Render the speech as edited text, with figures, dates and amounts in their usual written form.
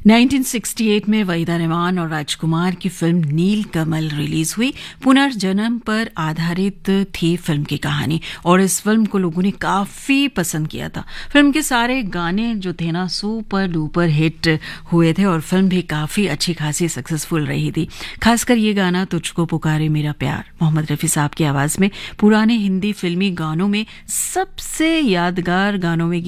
1968 में वहीदा रहमान और राजकुमार की फिल्म नील कमल रिलीज हुई। पुनर्जन्म पर आधारित थी फिल्म की कहानी और इस फिल्म को लोगों ने काफी पसंद किया था। फिल्म के सारे गाने जो थे ना सुपर डुपर हिट हुए थे और फिल्म भी काफी अच्छी खासी सक्सेसफुल रही थी। खासकर ये गाना तुझको पुकारे मेरा प्यार मोहम्मद रफी साहब की आवाज में पुराने हिंदी फिल्मी गानों में सबसे यादगार गानों में